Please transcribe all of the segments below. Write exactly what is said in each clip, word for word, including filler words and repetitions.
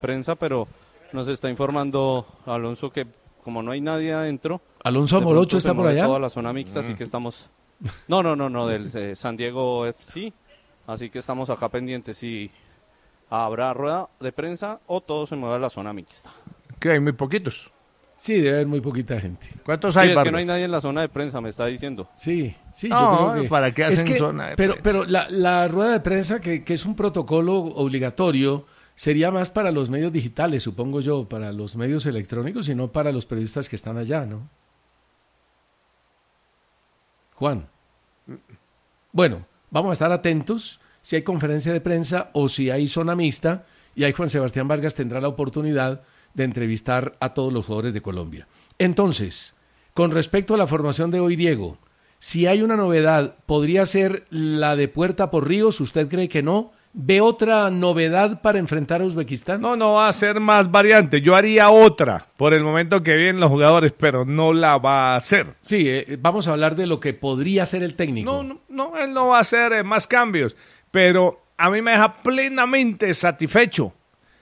prensa, pero nos está informando Alonso que como no hay nadie adentro... ¿Alonso Amorocho está por allá? Toda la zona mixta, mm. así que estamos... No, no, no, no, del eh, San Diego F C, así que estamos acá pendientes si habrá rueda de prensa o todo se mueve a la zona mixta. Que hay muy poquitos. Sí, debe haber muy poquita gente. ¿Cuántos hay, sí, es Vargas? que no hay nadie en la zona de prensa, me está diciendo. Sí, sí, no, yo creo que... ¿para qué hacen es que, zona de pero, prensa? Pero la, la rueda de prensa, que, que es un protocolo obligatorio, sería más para los medios digitales, supongo yo, para los medios electrónicos y no para los periodistas que están allá, ¿no? Juan. Bueno, vamos a estar atentos si hay conferencia de prensa o si hay zona mixta, y ahí Juan Sebastián Vargas tendrá la oportunidad de entrevistar a todos los jugadores de Colombia. Entonces, con respecto a la formación de hoy, Diego, si hay una novedad, ¿podría ser la de Puerta por Ríos? ¿Usted cree que no? ¿Ve otra novedad para enfrentar a Uzbekistán? No, no va a ser más variante. Yo haría otra por el momento que vienen los jugadores, pero no la va a hacer. Sí, eh, vamos a hablar de lo que podría ser el técnico. No, no, no él no va a hacer eh, más cambios, pero a mí me deja plenamente satisfecho.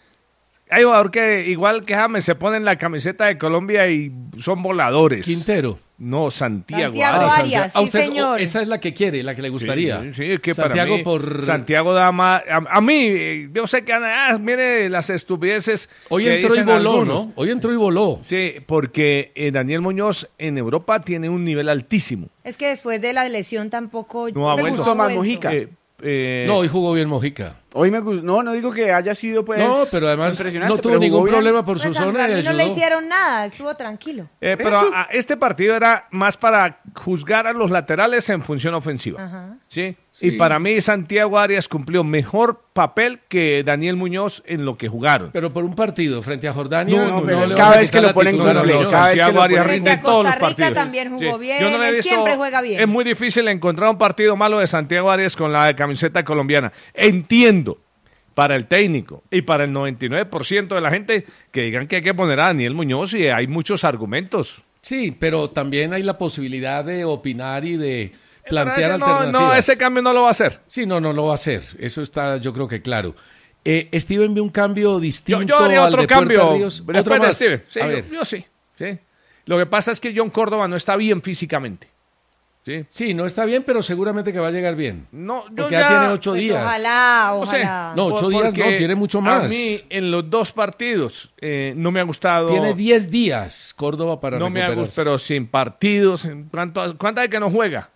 Hay jugador que, igual que James, se ponen la camiseta de Colombia y son voladores. Quintero. No, Santiago, Santiago Arias. Arias, sí, usted, señor. Esa es la que quiere, la que le gustaría. Sí, sí, es que Santiago para mí, por... Santiago da más... A, a mí, yo sé que, ah, mire las estupideces. Hoy que entró y dicen voló, algunos. ¿no? Hoy entró y voló. Sí, porque eh, Daniel Muñoz en Europa tiene un nivel altísimo. Es que después de la lesión tampoco... No ha Me vuelto. gustó más vuelto. Mojica. Eh, eh, No, hoy jugó bien Mojica. Hoy me gustó. No, no digo que haya sido pues. No, pero además impresionante, no tuvo pero ningún jugó bien. problema por Pues su a zona y Ramiro no ayudó. le hicieron nada, estuvo tranquilo. Eh, pero Eso. a- a este partido era más para juzgar a los laterales en función ofensiva. Ajá. ¿Sí? Sí. Y para mí Santiago Arias cumplió mejor papel que Daniel Muñoz en lo que jugaron. Pero por un partido frente a Jordania, No, no, pero le cada vas a vez que quitar lo la ponen titularidad. completo, No, no, cada vez que Santiago lo Arias ponen- rinde en Frente a todos los Costa Rica partidos. también jugó bien, Yo no le he él visto- siempre juega bien. Es muy difícil encontrar un partido malo de Santiago Arias con la camiseta colombiana. Entiendo para el técnico y para el noventa y nueve por ciento de la gente que digan que hay que poner a Daniel Muñoz y hay muchos argumentos. Sí, pero también hay la posibilidad de opinar y de Pero plantear ese no, alternativas. no, ese cambio no lo va a hacer. Sí, no, no lo va a hacer. Eso está, yo creo que claro. Eh, Steven vio un cambio distinto Yo, yo haría al otro de Puerta cambio Ríos. después ¿Otro de más? Steven. Sí, A yo, ver. yo sí, sí. Lo que pasa es que John Córdoba no está bien físicamente. ¿Sí? Sí, no está bien, pero seguramente que va a llegar bien. No, yo Porque ya, ya tiene ocho Pues días. ojalá, No sé. ojalá. No, ocho Por- días no, porque tiene mucho A más. mí, en los dos partidos, eh, no me ha gustado. Tiene diez días Córdoba para No me ha recuperarse. gustado, pero sin partidos. ¿en ¿Cuánto, ¿Cuántas hay que no juega?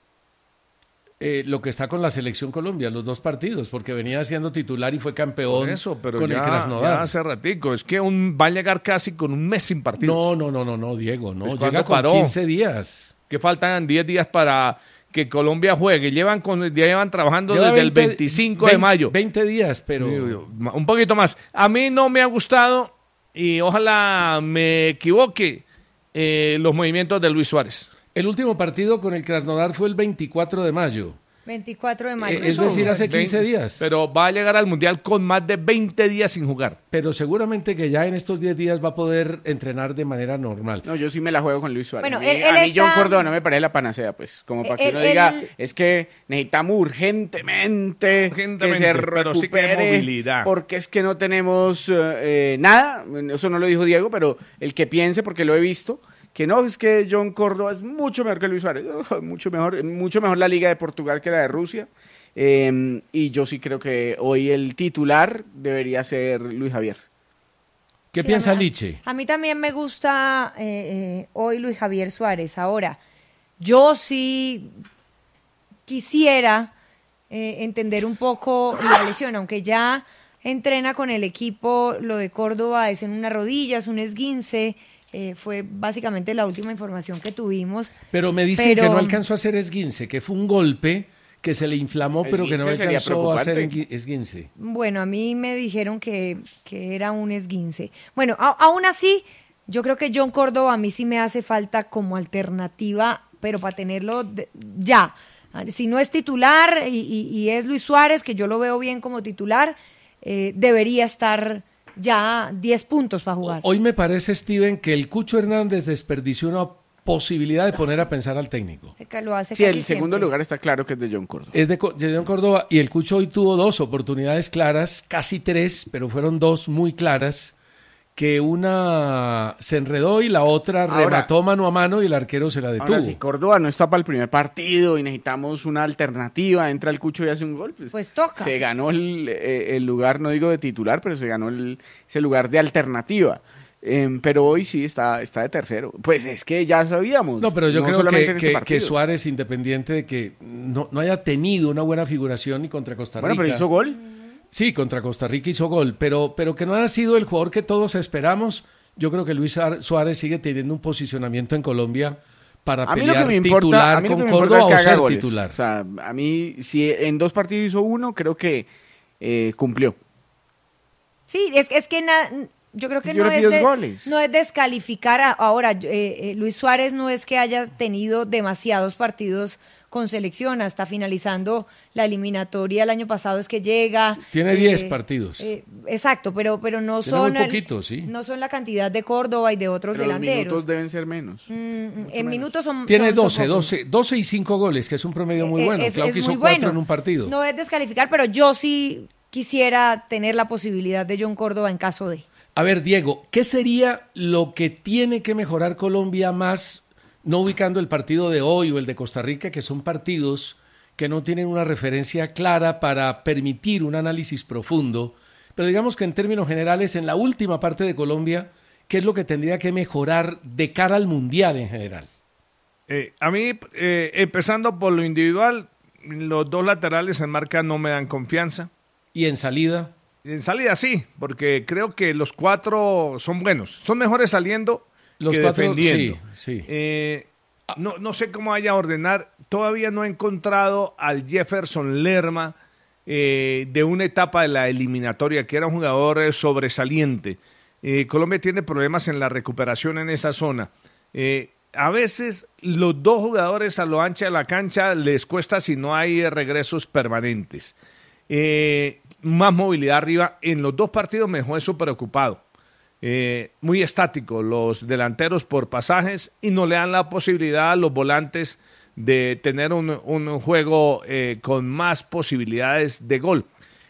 Eh, lo que está con la selección Colombia, los dos partidos, porque venía siendo titular y fue campeón Por eso, pero con ya, el Krasnodar. ya hace ratico. Es que un, va a llegar casi con un mes sin partidos. No, no, no, no, no, Diego, no. Pues, Llega ¿cuándo con paró? quince días. Que faltan diez días para que Colombia juegue. Llevan, con, ya llevan trabajando Lleva desde el veinte veinticinco de veinte mayo. veinte días, pero... Un poquito más. A mí no me ha gustado, y ojalá me equivoque, eh, los movimientos de Luis Suárez. El último partido con el Krasnodar fue el veinticuatro de mayo. veinticuatro de mayo. Eh, es decir, hace quince veinte días. Pero va a llegar al Mundial con más de veinte días sin jugar. Pero seguramente que ya en estos diez días va a poder entrenar de manera normal. No, yo sí me la juego con Luis Suárez. Bueno, a mí, él- él a mí está- John Córdoba no me parece la panacea, pues. Como para que Él- uno diga, él- es que necesitamos urgentemente, Urgentemente, que se pero sí que recupere, movilidad. porque es que no tenemos eh, nada. Eso no lo dijo Diego, pero el que piense, porque lo he visto, que no, es que John Córdoba es mucho mejor que Luis Suárez. Oh, mucho mejor, mucho mejor la Liga de Portugal que la de Rusia. Eh, y yo sí creo que hoy el titular debería ser Luis Javier. ¿Qué Sí, piensa a mí- Liche? A mí también me gusta eh, eh, hoy Luis Javier Suárez. Ahora, yo sí quisiera eh, entender un poco la lesión, aunque ya entrena con el equipo, lo de Córdoba es en una rodilla, es un esguince, eh, fue básicamente la última información que tuvimos. Pero me dicen Pero- que no alcanzó a hacer esguince, que fue un golpe que se le inflamó, pero que no Esguince sería alcanzó a hacer preocupante. engui- esguince. Bueno, a mí me dijeron que, que era un esguince. Bueno, a- aún así, yo creo que John Córdoba a mí sí me hace falta como alternativa, pero para tenerlo de- ya. Si no es titular y, y- y es Luis Suárez, que yo lo veo bien como titular, eh, debería estar ya diez puntos para jugar. Hoy me parece, Steven, que el Cucho Hernández desperdició una posibilidad de poner a pensar al técnico. Que lo hace Sí, casi el segundo siempre. lugar está claro que es de John Córdoba. Es de, Co- de John Córdoba, y el Cucho hoy tuvo dos oportunidades claras, casi tres, pero fueron dos muy claras, que una se enredó y la otra Ahora- remató mano a mano y el arquero se la detuvo. Ahora, si Córdoba no está para el primer partido y necesitamos una alternativa, entra el Cucho y hace un gol, pues, Pues toca. se ganó el, eh, el lugar, no digo de titular, pero se ganó el, ese lugar de alternativa. Em, pero hoy sí está, está de tercero. Pues es que ya sabíamos. No, pero yo creo solamente que, en este que- partido. que Suárez, independiente de que no, no haya tenido una buena figuración ni contra Costa Rica. Bueno, pero hizo gol. Sí, contra Costa Rica hizo gol, pero, pero que no ha sido el jugador que todos esperamos. Yo creo que Luis Ar- Suárez sigue teniendo un posicionamiento en Colombia para A mí lo pelear que me importa, titular a mí lo con que me importa Córdoba es que o haga ser goles. titular. O sea, a mí, si en dos partidos hizo uno, creo que eh, cumplió. Sí, es, es que na- yo creo que Yo no le es, pido de- goles. no es descalificar. A, ahora, eh, eh, Luis Suárez no es que haya tenido demasiados partidos con selección, hasta finalizando la eliminatoria el año pasado es que llega. Tiene diez partidos. eh, exacto, pero, pero no Tiene muy son el- poquitos, sí. no son la cantidad de Córdoba y de otros Pero los delanteros. minutos deben ser menos. Mm, Mucho en menos. minutos son Tiene son- son doce, pocos. doce, doce y cinco goles, que es un promedio muy Eh, bueno. es- Claro es que hizo muy cuatro bueno. en un partido. No es descalificar, pero yo sí quisiera tener la posibilidad de John Córdoba en caso de. A ver, Diego, ¿qué sería lo que tiene que mejorar Colombia más, no ubicando el partido de hoy o el de Costa Rica, que son partidos que no tienen una referencia clara para permitir un análisis profundo, pero digamos que en términos generales, en la última parte de Colombia, ¿qué es lo que tendría que mejorar de cara al Mundial en general? Eh, a mí, eh, empezando por lo individual, los dos laterales en marca no me dan confianza. Y en salida, En salida sí, porque creo que los cuatro son buenos. Son mejores saliendo los que cuatro, defendiendo. sí, sí. Eh, no, no sé cómo vaya a ordenar. Todavía no he encontrado al Jefferson Lerma eh, de una etapa de la eliminatoria, que era un jugador eh, sobresaliente. Eh, Colombia tiene problemas en la recuperación en esa zona. Eh, a veces los dos jugadores a lo ancha de la cancha les cuesta si no hay eh, regresos permanentes. Eh, más movilidad arriba. En los dos partidos me dejó eso preocupado. Eh, muy estático los delanteros por pasajes y no le dan la posibilidad a los volantes de tener un, un juego eh, con más posibilidades de gol.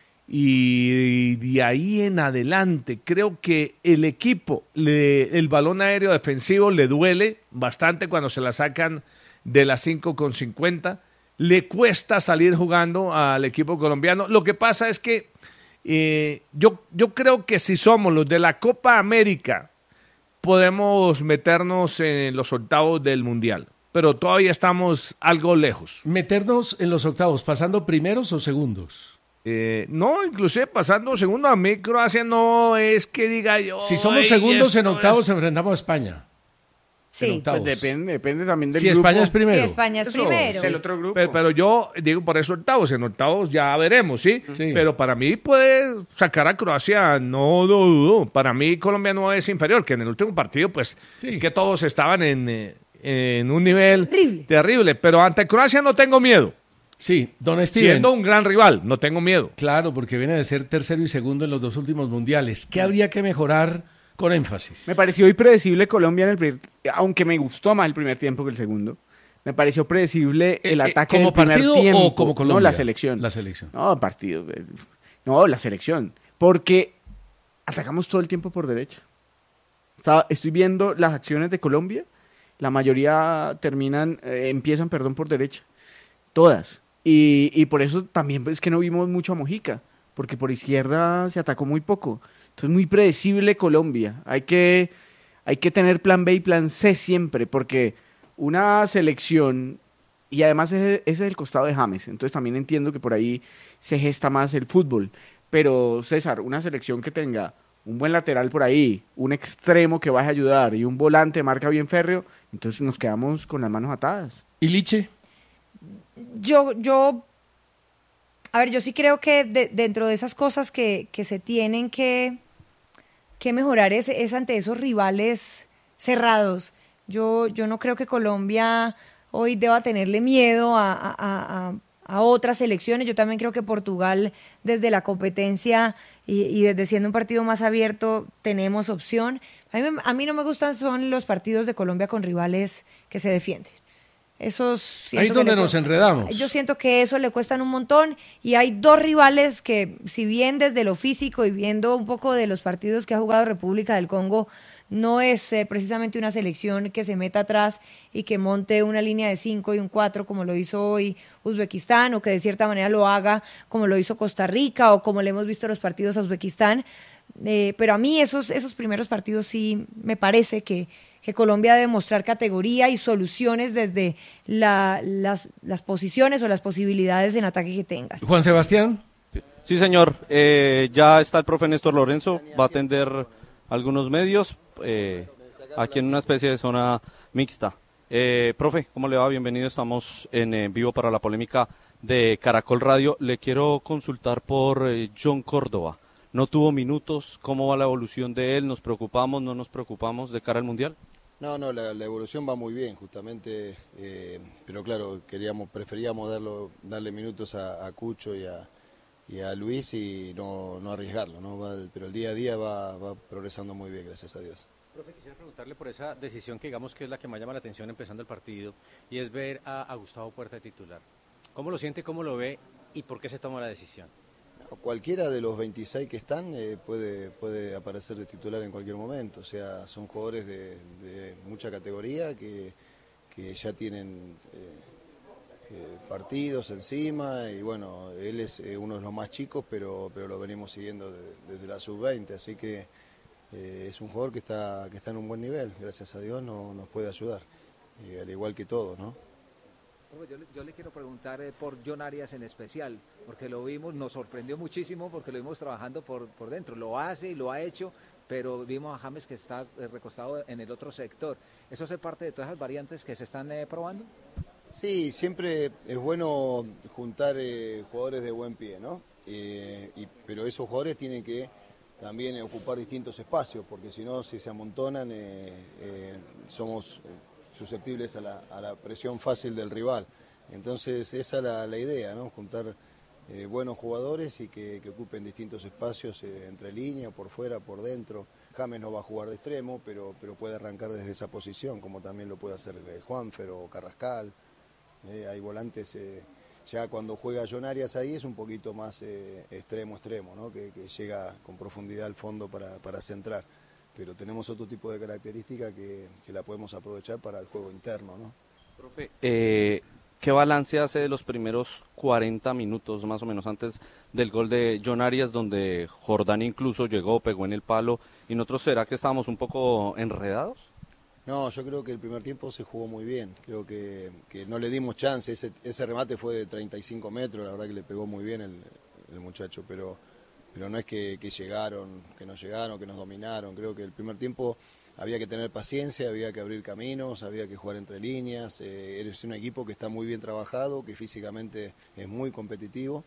Y de ahí en adelante creo que el equipo, le, el balón aéreo defensivo le duele bastante cuando se la sacan de las cinco con cincuenta. Le cuesta salir jugando al equipo colombiano. Lo que pasa es que eh, yo, yo creo que si somos los de la Copa América, podemos meternos en los octavos del Mundial, pero todavía estamos algo lejos. Meternos en los octavos, pasando primeros o segundos. Eh, no, inclusive pasando segundo, a mí Croacia no es que diga yo... Si somos "Ey, segundos en esto octavos, es-". enfrentamos a España. En Sí. octavos. Pues depende, depende también del Si grupo. España es Y primero. España es Eso, primero. Del otro grupo. Pero, pero yo digo por eso octavos, en octavos ya veremos, ¿sí? Sí. Pero para mí puede sacar a Croacia, no lo dudo. Para mí Colombia no es inferior, que en el último partido pues Sí. es que todos estaban en, eh, en un nivel Terrible. terrible. Pero ante Croacia no tengo miedo. Sí, don Steven. Siendo un gran rival, no tengo miedo. Claro, porque viene de ser tercero y segundo en los dos últimos mundiales. ¿Qué habría que mejorar con énfasis? Me pareció impredecible Colombia en el primer, aunque me gustó más el primer tiempo que el segundo. Me pareció predecible el Eh, eh, ataque ¿como del primer partido tiempo. o como Colombia? No, la selección. La selección. No, partido. eh, No, la selección. Porque atacamos todo el tiempo por derecha. Estaba- estoy viendo las acciones de Colombia. La mayoría terminan, eh, empiezan, perdón, por derecha. Todas. Y, y por eso también es que no vimos mucho a Mojica. Porque por izquierda se atacó muy poco. Entonces, muy predecible Colombia. Hay que, hay que tener plan B y plan C siempre. Porque una selección, y además ese, ese es el costado de James. Entonces también entiendo que por ahí se gesta más el fútbol. Pero César, una selección que tenga un buen lateral por ahí, un extremo que vaya a ayudar y un volante de marca bien férreo, entonces nos quedamos con las manos atadas. ¿Y Liche? Yo, yo, a ver, yo sí creo que de- dentro de esas cosas que, que se tienen que, que mejorar es, es ante esos rivales cerrados. Yo, yo no creo que Colombia hoy deba tenerle miedo a, a- a- a- a otras selecciones. Yo también creo que Portugal, desde la competencia, y, y desde siendo un partido más abierto tenemos opción. A mí, me- a mí no me gustan son los partidos de Colombia con rivales que se defienden. Esos siento Ahí es que donde le nos cu- enredamos. Yo siento que eso le cuestan un montón y hay dos rivales que, si bien desde lo físico y viendo un poco de los partidos que ha jugado República del Congo, no es eh, precisamente una selección que se meta atrás y que monte una línea de cinco y un cuatro como lo hizo hoy Uzbekistán, o que de cierta manera lo haga como lo hizo Costa Rica o como le hemos visto los partidos a Uzbekistán. Eh, pero a mí esos, esos primeros partidos sí me parece que, que Colombia debe mostrar categoría y soluciones desde la- las, las posiciones o las posibilidades en ataque que tengan. Juan Sebastián. Sí, señor. Eh, ya está el profe Néstor Lorenzo, va a atender algunos medios eh, aquí en una especie de zona mixta. Eh, profe, ¿cómo le va? Bienvenido. Estamos en eh, vivo para la polémica de Caracol Radio. Le quiero consultar por eh, John Córdoba. No tuvo minutos. ¿Cómo va la evolución de él? ¿Nos preocupamos? ¿No nos preocupamos de cara al Mundial? No, no, la, la evolución va muy bien, justamente, eh, pero claro, queríamos, preferíamos darlo, darle minutos a, a Cucho y a, y a Luis y no, no arriesgarlo, ¿no? Va- pero el día a día va, va progresando muy bien, gracias a Dios. Profe, quisiera preguntarle por esa decisión que digamos que es la que más llama la atención empezando el partido, y es ver a, a Gustavo Puerta de titular. ¿Cómo lo siente, cómo lo ve y por qué se toma la decisión? Cualquiera de los veintiséis que están eh, puede, puede aparecer de titular en cualquier momento, o sea, son jugadores de, de mucha categoría que, que ya tienen eh, eh, partidos encima y bueno, él es eh, uno de los más chicos, pero, pero lo venimos siguiendo de- desde la sub veinte, así que eh, es un jugador que está, que está en un buen nivel, gracias a Dios no, nos puede ayudar, eh, al igual que todos, ¿no? Profe, Yo le, yo le quiero preguntar eh, por John Arias en especial, porque lo vimos, nos sorprendió muchísimo porque lo vimos trabajando por, por dentro, lo hace y lo ha hecho, pero vimos a James que está eh, recostado en el otro sector. ¿Eso hace parte de todas las variantes que se están eh, probando? Sí, siempre es bueno juntar eh, jugadores de buen pie, ¿no? Eh, y- pero esos jugadores tienen que también eh, ocupar distintos espacios, porque si no, si se amontonan, eh, eh, somos susceptibles a la, a la presión fácil del rival. Entonces, esa es la, la idea, ¿no? Juntar eh, buenos jugadores y que, que ocupen distintos espacios eh, entre línea, por fuera, por dentro. James no va a jugar de extremo, pero, pero puede arrancar desde esa posición, como también lo puede hacer eh, Juanfer o Carrascal. Eh, hay volantes, eh, ya cuando juega John Arias ahí es un poquito más eh, extremo, extremo, ¿no? que, que llega con profundidad al fondo para, para centrar. Pero tenemos otro tipo de característica que, que la podemos aprovechar para el juego interno, ¿no? Profe, eh, ¿qué balance hace de los primeros cuarenta minutos, más o menos, antes del gol de John Arias, donde Jordán incluso llegó, pegó en el palo, y nosotros será que estábamos un poco enredados? No, yo creo que el primer tiempo se jugó muy bien, creo que, que no le dimos chance, ese, ese remate fue de treinta y cinco metros, la verdad que le pegó muy bien el, el muchacho, pero, pero no es que, que llegaron, que nos llegaron, que nos dominaron, creo que el primer tiempo había que tener paciencia, había que abrir caminos, había que jugar entre líneas, eh, eres un equipo que está muy bien trabajado, que físicamente es muy competitivo.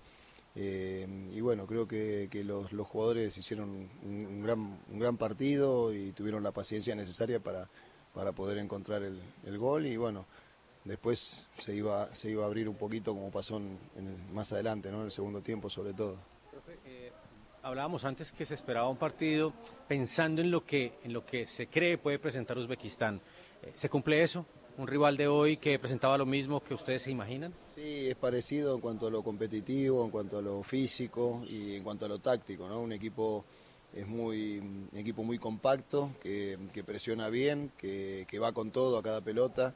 Eh, y bueno, creo que, que los, los jugadores hicieron un, un gran, un gran partido y tuvieron la paciencia necesaria para, para poder encontrar el, el gol y bueno, después se iba, se iba a abrir un poquito como pasó en, en el- más adelante, ¿no? En el segundo tiempo sobre todo. Profe, eh, hablábamos antes que se esperaba un partido pensando en lo que, en lo que se cree puede presentar Uzbekistán. Eh, ¿Se cumple eso? ¿Un rival de hoy que presentaba lo mismo que ustedes se imaginan? Sí, es parecido en cuanto a lo competitivo, en cuanto a lo físico y en cuanto a lo táctico, ¿no? Un equipo es muy, un equipo muy compacto, que, que presiona bien, que, que va con todo a cada pelota,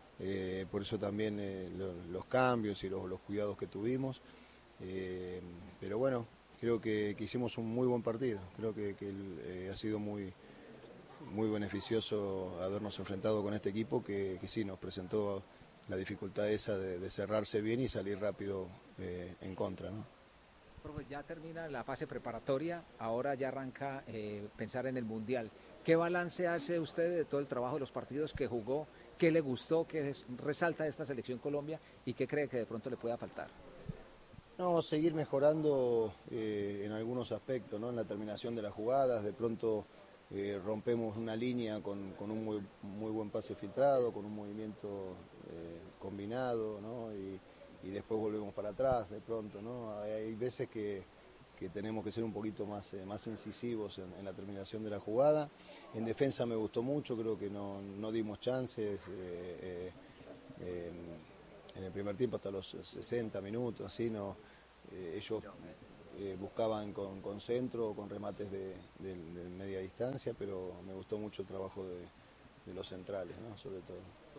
eh, por eso también eh, lo- los cambios y los, los cuidados que tuvimos. Eh, pero bueno, creo que, que hicimos un muy buen partido, creo que, que el- eh, ha sido muy, muy beneficioso habernos enfrentado con este equipo que, que sí nos presentó la dificultad esa de, de cerrarse bien y salir rápido eh, en contra, ¿no? Profe, ya termina la fase preparatoria, ahora ya arranca eh, pensar en el Mundial. ¿Qué balance hace usted de todo el trabajo de los partidos que jugó? ¿Qué le gustó? ¿Qué es- resalta de esta selección Colombia? ¿Y qué cree que de pronto le pueda faltar? No, seguir mejorando eh, en algunos aspectos, ¿no? En la terminación de las jugadas, de pronto eh, rompemos una línea con, con un muy, muy buen pase filtrado, con un movimiento eh, combinado, ¿no? Y, y después volvemos para atrás de pronto, ¿no? Hay, hay veces que, que tenemos que ser un poquito más, eh, más incisivos en, en la terminación de la jugada. En defensa me gustó mucho, creo que no, no dimos chances. Eh, eh, eh, en el primer tiempo hasta los sesenta minutos, así no, eh, ellos eh, buscaban con, con centro, con remates de, de, de media distancia, pero me gustó mucho el trabajo de, de los centrales, ¿no? Sobre todo.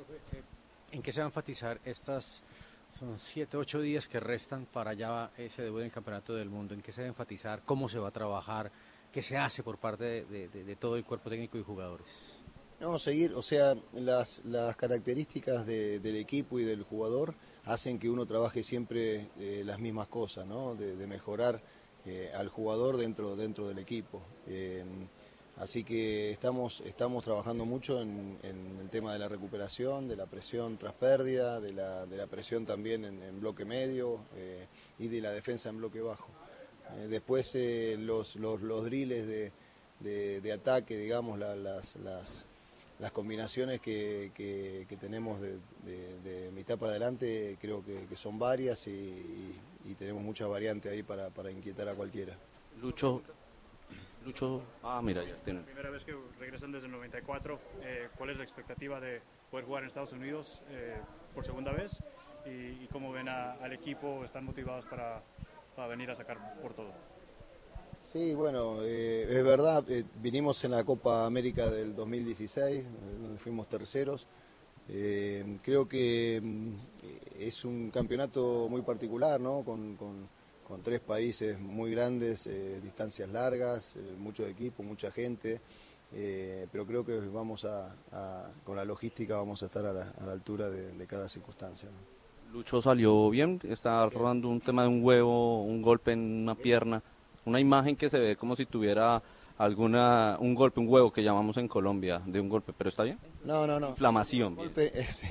¿En qué se va a enfatizar estas son siete, ocho días que restan para ya ese debut en el Campeonato del Mundo? ¿En qué se va a enfatizar? ¿Cómo se va a trabajar? ¿Qué se hace por parte de, de, de, de todo el cuerpo técnico y jugadores? No, seguir, o sea, las, las características de, del equipo y del jugador hacen que uno trabaje siempre eh, las mismas cosas, ¿no? De, de mejorar eh, al jugador dentro, dentro del equipo. Eh, así que estamos, estamos trabajando mucho en, en el tema de la recuperación, de la presión tras pérdida, de la, de la presión también en, en bloque medio eh, y de la defensa en bloque bajo. Eh, después eh, los, los, los drills de, de, de ataque, digamos, la, las... las Las combinaciones que, que, que tenemos de, de, de mitad para adelante creo que, que son varias y, y, y tenemos muchas variantes ahí para, para inquietar a cualquiera. Lucho, Lucho, ah mira, ya tienen. Primera vez que regresan desde el noventa y cuatro, eh, ¿cuál es la expectativa de poder jugar en Estados Unidos eh, por segunda vez? ¿Y, y cómo ven a, al equipo? ¿Están motivados para, para venir a sacar por todo? Sí, bueno, eh, es verdad, eh, vinimos en la Copa América del dos mil dieciséis, eh, donde fuimos terceros. Eh, creo que eh, es un campeonato muy particular, ¿no? Con, con, con tres países muy grandes, eh, distancias largas, eh, muchos equipos, mucha gente, eh, pero creo que vamos a, a, con la logística vamos a estar a la, a la altura de, de cada circunstancia, ¿no? Lucho salió bien, está rodando un tema de un huevo, un golpe en una pierna. Una imagen que se ve como si tuviera alguna un golpe, un huevo que llamamos en Colombia, de un golpe, pero ¿está bien? No, no, no. Inflamación. Golpe, eh, sí.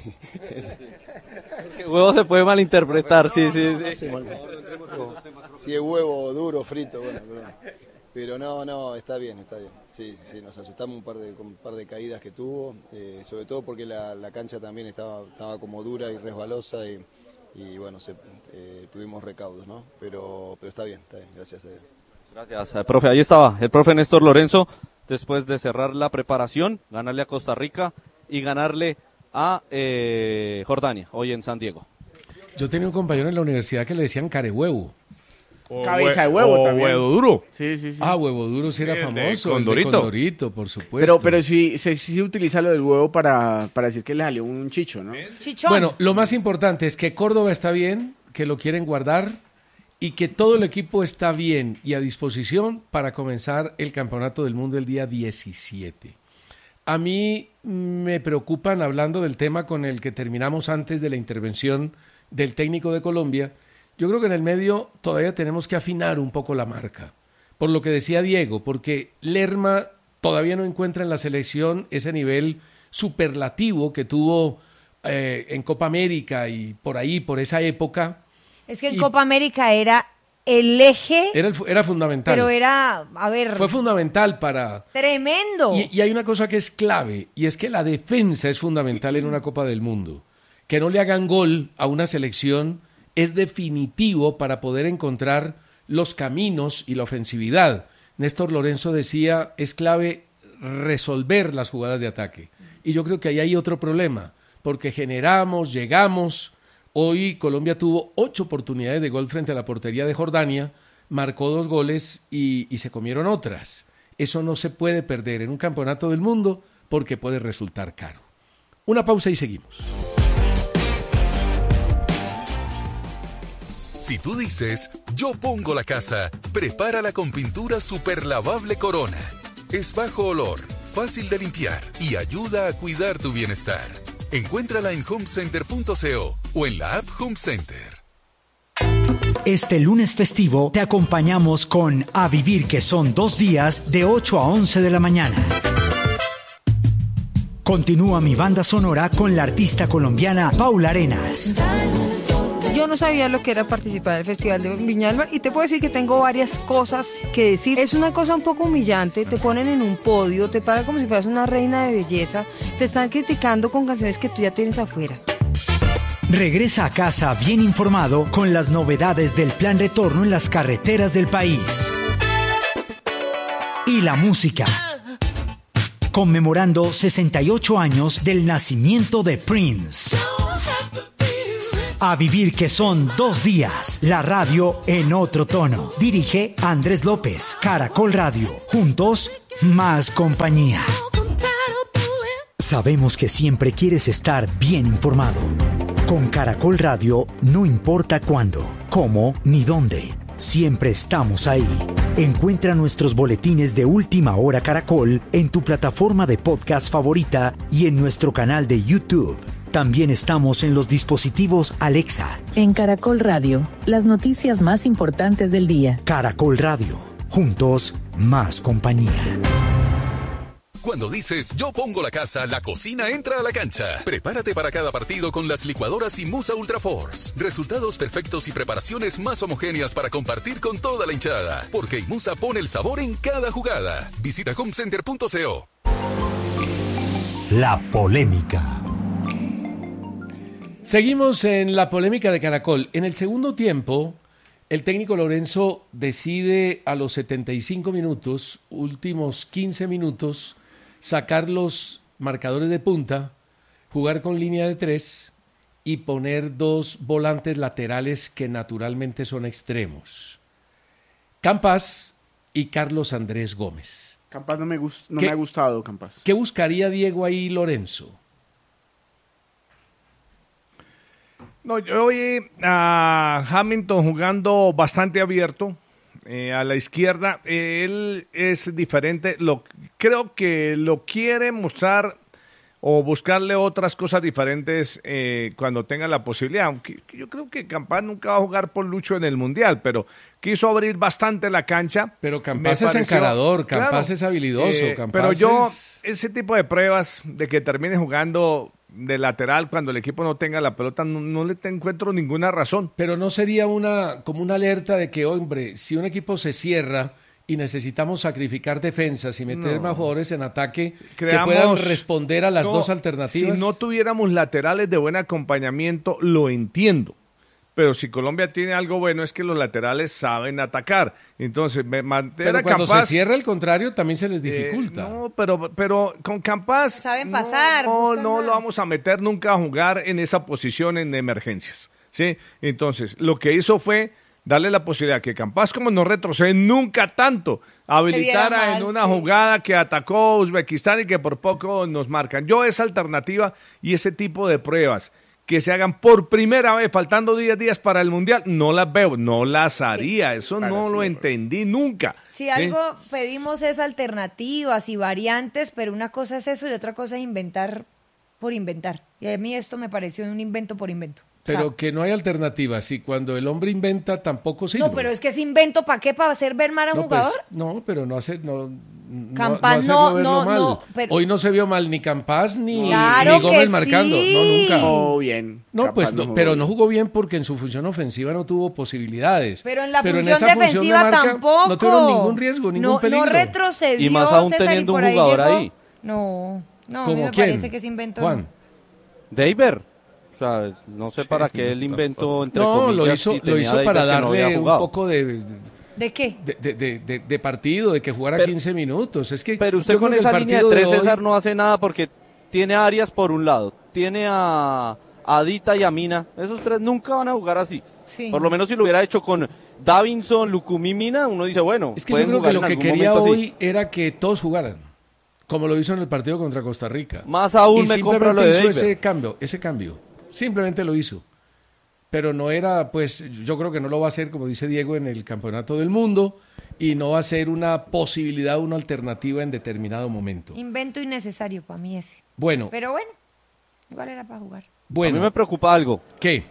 El huevo se puede malinterpretar, sí, sí, sí. Sí, si es huevo duro, frito, bueno, pero, pero no, no, está bien, está bien. Sí, sí, nos asustamos un par de, con un par de caídas que tuvo, eh, sobre todo porque la, la cancha también estaba, estaba como dura y resbalosa y, y bueno, se, eh, tuvimos recaudos, ¿no? Pero, pero está bien, está bien, gracias a Dios. Gracias, eh, profe. Ahí estaba el profe Néstor Lorenzo, después de cerrar la preparación, ganarle a Costa Rica y ganarle a eh, Jordania, hoy en San Diego. Yo tenía un compañero en la universidad que le decían carehuevo. O Cabeza de hue- huevo o también. huevo duro. Sí, sí, sí. Ah, huevo duro sí era Sí, el de famoso. Condorito. El de Condorito, por supuesto. Pero, pero sí, se sí utiliza lo del huevo para, para decir que le salió un chicho, ¿no? Chichón. Bueno, lo más importante es que Córdoba está bien, que lo quieren guardar y que todo el equipo está bien y a disposición para comenzar el Campeonato del Mundo el día diecisiete. A mí me preocupan, hablando del tema con el que terminamos antes de la intervención del técnico de Colombia, yo creo que en el medio todavía tenemos que afinar un poco la marca, por lo que decía Diego, porque Lerma todavía no encuentra en la selección ese nivel superlativo que tuvo eh, en Copa América y por ahí, por esa época. Es que en y- Copa América era el eje, Era, el fu- era fundamental. pero era, a ver, Fue fundamental para... tremendo. Y, y hay una cosa que es clave, y es que la defensa es fundamental en una Copa del Mundo. Que no le hagan gol a una selección es definitivo para poder encontrar los caminos y la ofensividad. Néstor Lorenzo decía, es clave resolver las jugadas de ataque. Y yo creo que ahí hay otro problema, porque generamos, llegamos. Hoy Colombia tuvo ocho oportunidades de gol frente a la portería de Jordania, marcó dos goles y, y se comieron otras. Eso no se puede perder en un campeonato del mundo porque puede resultar caro. Una pausa y seguimos. Si tú dices, yo pongo la casa, prepárala con pintura super lavable Corona. Es bajo olor, fácil de limpiar y ayuda a cuidar tu bienestar. Encuéntrala en home center punto co o en la app Home Center. Este lunes festivo te acompañamos con A Vivir, que son dos días de ocho a once de la mañana. Continúa mi banda sonora con la artista colombiana Paula Arenas. Yo no sabía lo que era participar en el Festival de Viña del Mar y te puedo decir que tengo varias cosas que decir. Es una cosa un poco humillante, te ponen en un podio, te paran como si fueras una reina de belleza, te están criticando con canciones que tú ya tienes afuera. Regresa a casa bien informado con las novedades del plan retorno en las carreteras del país. Y la música. Conmemorando sesenta y ocho años del nacimiento de Prince. A vivir que son dos días. La radio en otro tono. Dirige Andrés López. Caracol Radio. Juntos, más compañía. Sabemos que siempre quieres estar bien informado. Con Caracol Radio, no importa cuándo, cómo ni dónde, siempre estamos ahí. Encuentra nuestros boletines de Última Hora Caracol en tu plataforma de podcast favorita y en nuestro canal de YouTube. También estamos en los dispositivos Alexa. En Caracol Radio, las noticias más importantes del día. Caracol Radio, juntos, más compañía. Cuando dices yo pongo la casa, la cocina entra a la cancha. Prepárate para cada partido con las licuadoras Imusa Ultra Force. Resultados perfectos y preparaciones más homogéneas para compartir con toda la hinchada. Porque Imusa pone el sabor en cada jugada. Visita homecenter punto co. La polémica. Seguimos en la polémica de Caracol. En el segundo tiempo, el técnico Lorenzo decide a los setenta y cinco minutos, últimos quince minutos, sacar los marcadores de punta, jugar con línea de tres y poner dos volantes laterales que naturalmente son extremos. Campas y Carlos Andrés Gómez. Campas no me, gust- no ¿Qué, me ha gustado, Campas. ¿Qué buscaría Diego ahí, Lorenzo? No, yo vi a Hamilton jugando bastante abierto. Eh, a la izquierda, eh, él es diferente, lo, creo que lo quiere mostrar o buscarle otras cosas diferentes eh, cuando tenga la posibilidad, aunque yo creo que Campas nunca va a jugar por Lucho en el Mundial, pero quiso abrir bastante la cancha. Pero Campas es encarador, Campas es habilidoso, eh, Campas pero yo, es... ese tipo de pruebas de que termine jugando de lateral cuando el equipo no tenga la pelota, no, no le te encuentro ninguna razón. Pero no sería una como una alerta de que, hombre, si un equipo se cierra y necesitamos sacrificar defensas y meter No. más jugadores en ataque Creamos- que puedan responder a las No, dos alternativas. Si no tuviéramos laterales de buen acompañamiento, lo entiendo. Pero si Colombia tiene algo bueno es que los laterales saben atacar. Entonces, me mantener Pero a cuando Campas, se cierra el contrario también se les eh, dificulta. no, pero, pero con Campas Saben no, pasar, no, buscan no lo más. vamos a meter nunca a jugar en esa posición en emergencias. ¿Sí? Entonces, lo que hizo fue darle la posibilidad que Campas, como no retrocede nunca tanto, habilitara mal, en una sí. jugada que atacó Uzbekistán y que por poco nos marcan. Yo esa alternativa y ese tipo de pruebas que se hagan por primera vez, faltando diez días para el Mundial, no las veo, no las haría, eso Para no sí, lo pero- entendí nunca. Si ¿sí? algo pedimos es alternativas y variantes, pero una cosa es eso y otra cosa es inventar por inventar. Y a mí esto me pareció un invento por invento. O sea, Pero que no hay alternativa. Si cuando el hombre inventa tampoco sirve. no, pero es que ese invento, ¿para qué? ¿Para hacer ver mal a un no, jugador? pues, no, pero no hace, no, no- Campas no, hacerlo no, verlo no, mal. no, pero- Hoy no se vio mal ni Campas ni, Claro ni Gómez que marcando, sí. no nunca. Oh, bien. No, Campas pues, no, jugó pero bien. no jugó bien porque en su función ofensiva no tuvo posibilidades. Pero en la Pero función esa función de defensiva marca tampoco. No tuvieron ningún riesgo, ningún no, peligro. No retrocedió. Y más aún César, y teniendo un por jugador llegó- ahí. No, no, a mí ¿Cómo me quién? parece que ese invento. Juan. Deiber. O sea, no sé para qué el invento, entre No, comillas, lo hizo, si lo tenía hizo Deiber para que no darle había un jugado. poco de, ¿De qué? de, de- de- de- de partido, de que jugara Pero- quince minutos. Es que Pero usted yo con creo que esa el línea de partido tres, hoy- César, no hace nada porque tiene a Arias por un lado, tiene a Adita y a Mina. Esos tres nunca van a jugar así. Sí. Por lo menos si lo hubiera hecho con Davinson, Lucumí, Mina, uno dice, bueno, Es que yo pueden creo jugar que lo en que algún quería momento así. hoy era que todos jugaran, como lo hizo en el partido contra Costa Rica. Más aún Y me compra lo simplemente de hizo Deiber. ese cambio, ese cambio. Simplemente lo hizo. Pero no era, pues, yo creo que no lo va a hacer, como dice Diego, en el Campeonato del Mundo, y no va a ser una posibilidad, una alternativa en determinado momento. Invento innecesario para mí ese. Bueno, Pero bueno, igual era para jugar. A mí bueno, me preocupa algo, ¿qué?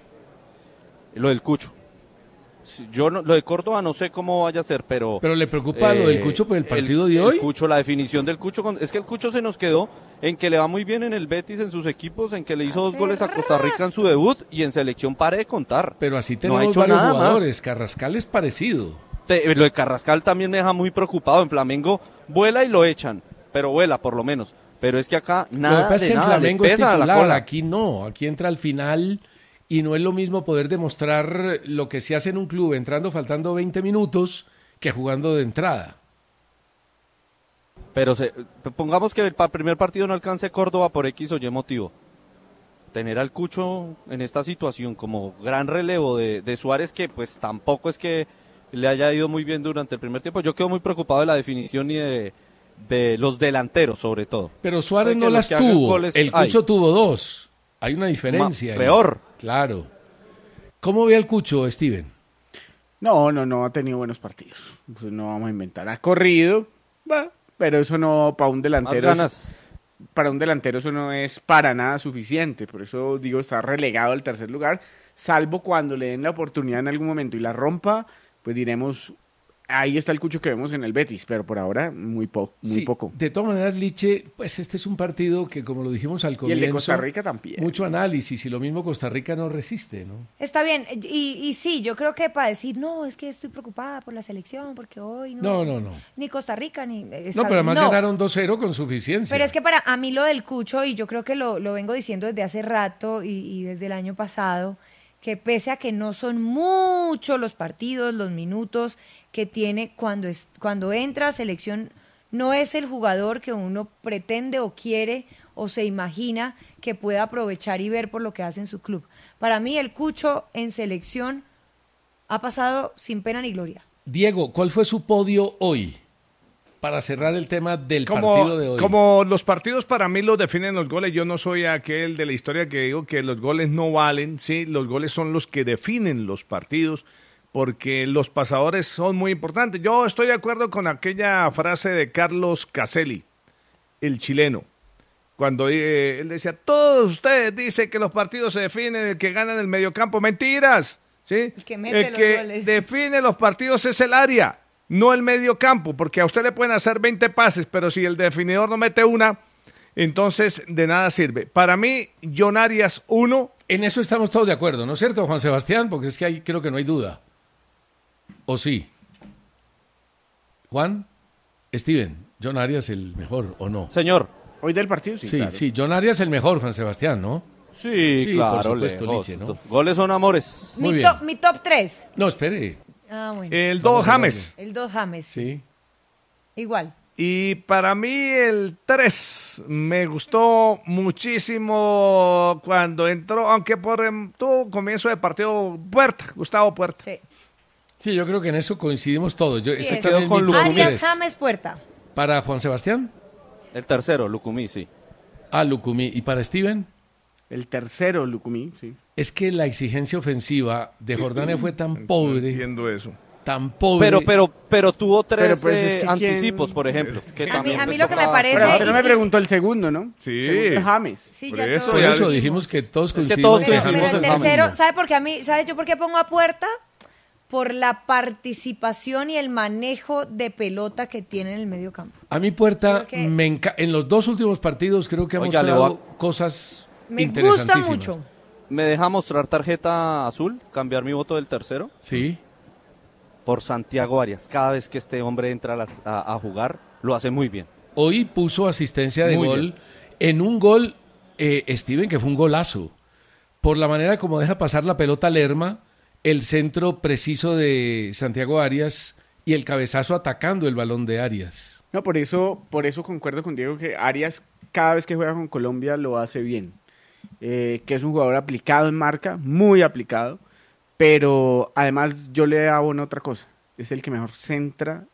lo del Cucho. Si- Yo no- lo de Córdoba no sé cómo vaya a ser, pero... Pero le preocupa lo del Cucho por el partido de el hoy. Cucho, la definición del Cucho, con- es que el Cucho se nos quedó en que le va muy bien en el Betis, en sus equipos, en que le hizo dos goles a Costa Rica en su debut y en selección pare de contar. Pero así No ha tenemos hecho varios nada más. jugadores. Carrascal es parecido. Te- lo de Carrascal también me deja muy preocupado. En Flamengo vuela y lo echan, pero vuela por lo menos. Pero es que acá Lo nada que pasa es de que en nada, le Flamengo es pesa a la titular, cola. aquí no. Aquí entra al final y no es lo mismo poder demostrar lo que se hace en un club entrando faltando veinte minutos que jugando de entrada. Pero se, pongamos que el pa- primer partido no alcance Córdoba por X o Y motivo. Tener al Cucho en esta situación como gran relevo de, de Suárez, que pues tampoco es que le haya ido muy bien durante el primer tiempo. Yo quedo muy preocupado de la definición y de, de los delanteros sobre todo. Pero Suárez Puede no que las los que hagan tuvo, goles el hay. Cucho tuvo dos. Hay una diferencia. Ma- ahí. peor. Claro. ¿Cómo ve al Cucho, Steven? No, no, no ha tenido buenos partidos. Pues no vamos a inventar. Ha corrido, va, pero eso no, para un delantero. Más ganas. es- Para un delantero eso no es para nada suficiente. Por eso digo, está relegado al tercer lugar. Salvo cuando le den la oportunidad en algún momento y la rompa, pues diremos, ahí está el Cucho que vemos en el Betis. Pero por ahora, muy, po muy Sí, poco. de todas maneras, Liche, pues este es un partido que, como lo dijimos al Y comienzo, el de Costa Rica también. mucho análisis, y lo mismo Costa Rica no resiste, ¿no? Está bien, y, y sí, yo creo que para decir, no, es que estoy preocupada por la selección, porque hoy no. No, no, no. Ni Costa Rica, ni. está No, pero además bien. No. ganaron dos cero con suficiencia. Pero es que para a mí lo del Cucho, y yo creo que lo, lo vengo diciendo desde hace rato y, y desde el año pasado, que pese a que no son muchos los partidos, los minutos que tiene cuando, es, cuando entra a selección, no es el jugador que uno pretende o quiere o se imagina que pueda aprovechar y ver por lo que hace en su club. Para mí el Cucho en selección ha pasado sin pena ni gloria. Diego, ¿cuál fue su podio hoy? Para cerrar el tema del Como, partido de hoy. como los partidos para mí los definen los goles, yo no soy aquel de la historia que digo que los goles no valen, sí, los goles son los que definen los partidos, porque los pasadores son muy importantes. Yo estoy de acuerdo con aquella frase de Carlos Caselli, el chileno, cuando eh, él decía, todos ustedes dicen que los partidos se definen el que gana en el mediocampo, mentiras, ¿sí? El que mete el los que goles. define los partidos es el área, no el medio campo, porque a usted le pueden hacer veinte pases, pero si el definidor no mete una, entonces de nada sirve. Para mí, John Arias, uno. En eso estamos todos de acuerdo, ¿no es cierto, Juan Sebastián? Porque es que ahí creo que no hay duda. ¿O sí? Juan, Steven, John Arias el mejor, ¿o no? Señor. Hoy del partido, sí, Sí, claro. sí, John Arias el mejor, Juan Sebastián, ¿no? Sí, Sí, claro, por supuesto, lejos. Liche, ¿no? Goles son amores. Muy Mi, bien. top, mi top tres. No, espere. Ah, bueno. El Vamos dos a James. El dos James. Sí. Igual. Y para mí el tres me gustó muchísimo cuando entró, aunque por em, tuvo comienzo de partido Puerta, Gustavo Puerta. Sí. Sí, yo creo que en eso coincidimos todos. Yo, ese Sí, está quedó en con mi top Lucumí. Arias, tres. James, Puerta. ¿Para Juan Sebastián? El tercero, Lucumí, sí. Ah, Lucumí. ¿Y para Steven? El tercero, Lucumí, sí. Es que la exigencia ofensiva de Jordania fue tan pobre, Entiendo eso. tan pobre. Pero, pero, pero tuvo tres Pero, pues, es eh, que anticipos, quién- por ejemplo. que A mí- también, a mí pues, lo que me tocaba- parece- Pero usted no y- me preguntó el segundo, ¿no? Sí. Segundo, James. Sí, Por ya eso, todos Por ya- eso lo dijimos que todos Es que coincidimos todos que Pero, coincidimos James pero el en James. tercero, ¿sabe por qué a mí, sabe yo por qué pongo a Puerta? Por la participación y el manejo de pelota que tiene en el medio campo. A mi Puerta, Creo que- me enca- en los dos últimos partidos creo que ha Oiga, le mostrado voy cosas Me gusta interesantísimas. mucho. ¿Me deja mostrar tarjeta azul? Cambiar mi voto del tercero Sí. por Santiago Arias. Cada vez que este hombre entra a, las- a- a jugar, lo hace muy bien. Hoy puso asistencia de Muy gol bien. en un gol, eh, Steven, que fue un golazo. Por la manera como deja pasar la pelota Lerma, el centro preciso de Santiago Arias y el cabezazo atacando el balón de Arias. No, por eso, por eso concuerdo con Diego que Arias cada vez que juega con Colombia lo hace bien. Eh, que es un jugador aplicado en marca, muy aplicado, pero además yo le abono otra cosa. Es el que mejor centra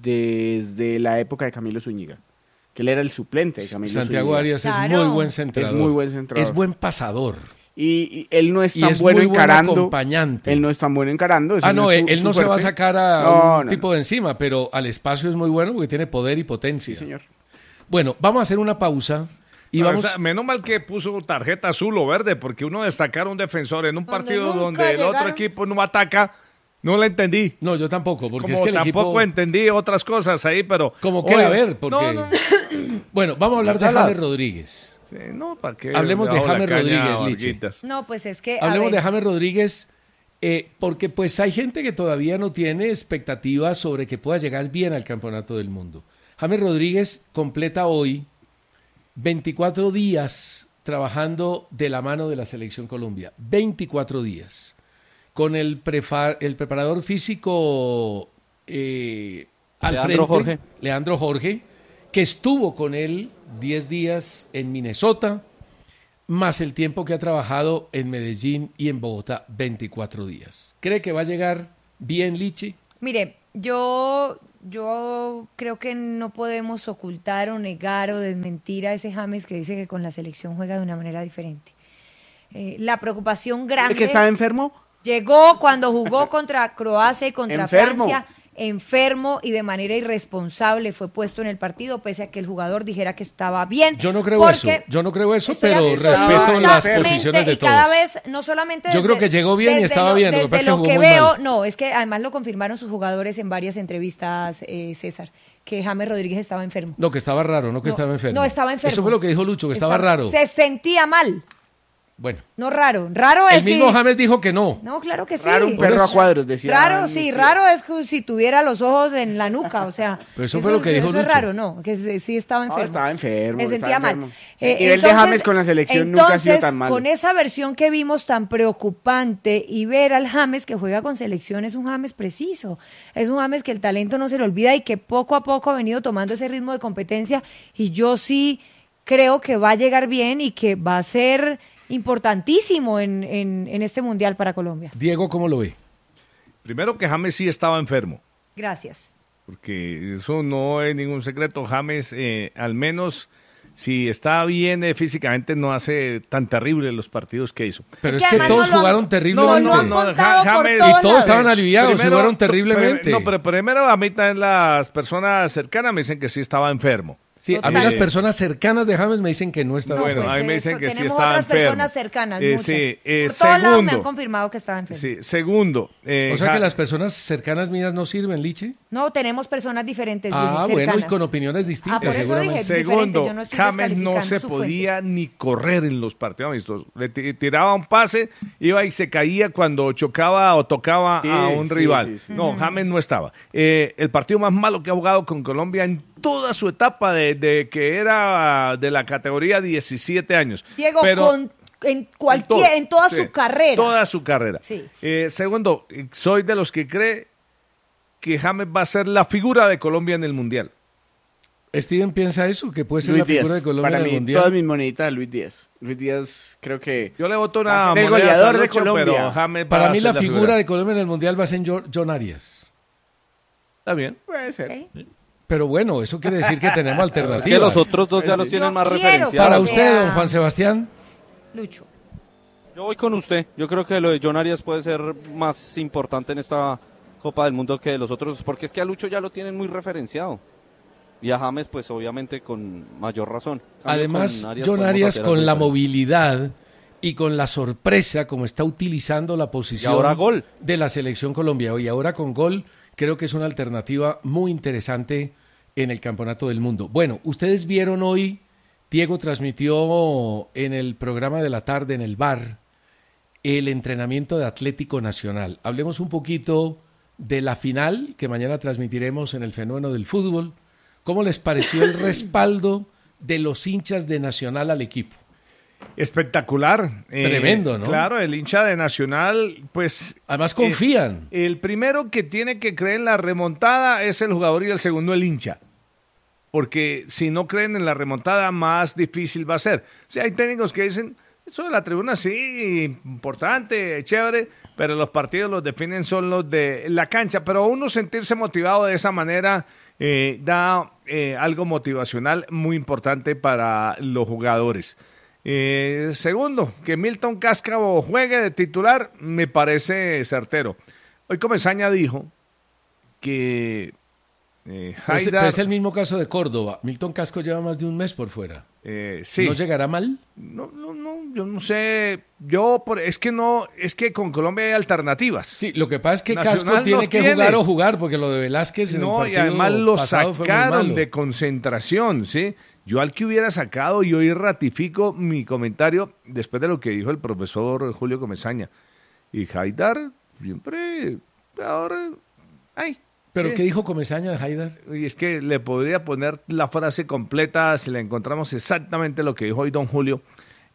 desde la época de Camilo Zúñiga, que él era el suplente de Camilo Santiago Zúñiga. Arias Claro. es muy buen centrador. Es muy buen centrador. Es buen pasador. Y, y él no es Y tan es bueno muy buen encarando. acompañante. Él no es tan bueno encarando. ese Ah, no, es él, su- él no su se va a fuerte. sacar a No, un no, tipo no. de encima, pero al espacio es muy bueno porque tiene poder y potencia. Sí, señor. Bueno, vamos a hacer una pausa y No, vamos... o sea, menos mal que puso tarjeta azul o verde, porque uno destacar a un defensor en un Donde partido nunca donde el otro llegaron. equipo no ataca, no la entendí. No, yo tampoco, porque Como es que el tampoco equipo... entendí otras cosas ahí, pero... Como que Oye, a ver, porque... No, no, Bueno, vamos a hablar de Déjalas. James Rodríguez. sí, no, ¿para qué? Hablemos de Le bajo la James caña Rodríguez, a Liche. Varguitas. No, pues es que. a Hablemos ver, de James Rodríguez, eh, porque pues hay gente que todavía no tiene expectativas sobre que pueda llegar bien al Campeonato del Mundo. James Rodríguez completa hoy veinticuatro días trabajando de la mano de la Selección Colombia, veinticuatro días, con el, prefa- el preparador físico eh, al Leandro frente, Jorge. Leandro Jorge, que estuvo con él diez días en Minnesota, más el tiempo que ha trabajado en Medellín y en Bogotá, veinticuatro días. ¿Cree que va a llegar bien, Lichi? Mire, yo, yo creo que no podemos ocultar o negar o desmentir a ese James que dice que con la selección juega de una manera diferente. Eh, la preocupación grande... ¿Que estaba enfermo? Llegó cuando jugó contra Croacia y contra Enfermo. Francia, enfermo y de manera irresponsable fue puesto en el partido, pese a que el jugador dijera que estaba bien. Yo no creo porque eso, yo no creo eso, estoy pero absolutamente respeto las posiciones de y cada todos. vez, no solamente Yo creo que llegó bien y desde estaba lo- bien, lo que desde pasa es que lo jugó que muy veo, mal. no, es que además lo confirmaron sus jugadores en varias entrevistas, eh, César, que James Rodríguez estaba enfermo. No, que estaba raro, no que No, estaba enfermo. no, estaba enfermo. Eso fue lo que dijo Lucho, que estaba, raro. Se sentía mal, Bueno, no raro. Raro es el mismo que- James dijo que no. No, claro que sí. Raro un perro a cuadros, decía. Raro, sí, raro es que si tuviera los ojos en la nuca, o sea. Pero eso fue lo que sí, dijo eso es Lucho. raro, no, que sí sí estaba No, enfermo. estaba enfermo. Me estaba sentía mal. enfermo. Eh, El nivel de entonces- James con la selección nunca ha sido entonces, tan malo. Con esa versión que vimos tan preocupante y ver al James que juega con selección es un James preciso. Es un James que el talento no se le olvida y que poco a poco ha venido tomando ese ritmo de competencia y yo sí creo que va a llegar bien y que va a ser importantísimo en, en, en este Mundial para Colombia. Diego, ¿cómo lo ve? Primero que James sí estaba enfermo, Gracias. porque eso no es ningún secreto. James, eh, al menos si está bien eh, físicamente, no hace tan terrible los partidos que hizo. Pero Es es que que, además todos no lo han- jugaron terriblemente. no lo han contado Ja- por James- todos Y todos estaban lados. aliviados, y Primero- jugaron terriblemente. No, pero primero a mí también las personas cercanas me dicen que sí estaba enfermo. Sí, a mí Total. las personas cercanas de James me dicen que no estaba No, bueno, enfermo. pues a mí me eso, dicen que sí tenemos estaba otras enfermo. personas cercanas, Eh, muchas. sí, eh, Por todos lados me han segundo. confirmado que estaba enfermo. Sí, segundo. eh, O sea que Ja- las personas cercanas mías no sirven, Liche. No, tenemos personas diferentes. Ah, Luis, bueno, y cercanas. con opiniones distintas, Ah, por eso seguramente. dije, diferente, Segundo, yo no estoy James no descalificando se sus podía ni correr en los partidos amistosos. Le ti- tiraba un pase, iba y se caía cuando chocaba o tocaba Sí, a un sí, rival. sí, sí. No, James no estaba. Eh, el partido más malo que ha jugado con Colombia en toda su etapa de, de que era de la categoría diecisiete años. Diego, Pero- con, en, cualquier, todo, en toda sí, su carrera. Toda su carrera. Sí. Eh, segundo, eh, soy de los que cree que James va a ser la figura de Colombia en el Mundial. Steven piensa eso, que puede ser Luis la figura Díaz. de Colombia Para en el mí, Mundial. todas mis moneditas, Luis Díaz. Luis Díaz, creo que. Yo le voto Va a una ser el moneda goleador a de Lucho, Colombia. pero James va Para a mí ser la figura de Colombia en el Mundial va a ser John, John Arias. Está bien. Puede ser. ¿Ok? Pero bueno, eso quiere decir que tenemos Es que alternativas. los otros dos ya Yo los tienen más quiero referenciados. Para o usted, sea- don Juan Sebastián, Lucho. Yo voy con usted. Yo creo que lo de John Arias puede ser más importante en esta Copa del Mundo que los otros, porque es que a Lucho ya lo tienen muy referenciado. Y a James, pues obviamente con mayor razón. En cambio, además, con John podemos Arias hacer algo con la diferente. movilidad y con la sorpresa como está utilizando la posición Y ahora gol. de la selección Colombia. Y ahora con gol, creo que es una alternativa muy interesante en el Campeonato del Mundo. Bueno, ustedes vieron hoy, Diego transmitió en el programa de la tarde, en el bar, el entrenamiento de Atlético Nacional. Hablemos un poquito de la final que mañana transmitiremos en el Fenómeno del Fútbol. ¿Cómo les pareció el respaldo de los hinchas de Nacional al equipo? Espectacular. Eh, Tremendo, ¿no? Claro, el hincha de Nacional, pues... Además eh, confían. el primero que tiene que creer en la remontada es el jugador y el segundo el hincha. Porque si no creen en la remontada, más difícil va a ser. O sea, hay técnicos que dicen, eso de la tribuna sí, importante, chévere, pero los partidos los definen son los de la cancha. Pero uno sentirse motivado de esa manera eh, da eh, algo motivacional muy importante para los jugadores. Eh, segundo, que Milton Cáscaro juegue de titular me parece certero. Hoy Comesaña dijo que eh, Pero es, Haidar, pero es el mismo caso de Córdoba. Milton Casco lleva más de un mes por fuera. eh, sí. ¿No llegará mal? No, no, no, yo no sé. Yo, por, es que no, es que con Colombia hay alternativas. Sí, lo que pasa es que Nacional Casco tiene no que tiene. jugar o jugar, porque lo de Velázquez en el No, y partido además lo pasado fue muy sacaron malo. de concentración, ¿sí? Yo al que hubiera sacado, y hoy ratifico mi comentario después de lo que dijo el profesor Julio Comesaña. Y Haidar siempre, ahora, ay. ¿Pero eh, qué dijo Comesaña de Haidar? Y es que le podría poner la frase completa si le encontramos exactamente lo que dijo hoy don Julio.